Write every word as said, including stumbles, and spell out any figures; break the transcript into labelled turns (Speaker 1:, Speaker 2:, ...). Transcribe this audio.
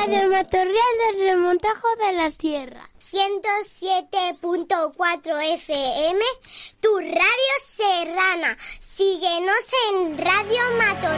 Speaker 1: Radio Matorreal del Remontajo de la Sierra.
Speaker 2: ciento siete punto cuatro F M, tu radio serrana. Síguenos en Radio Matorreal.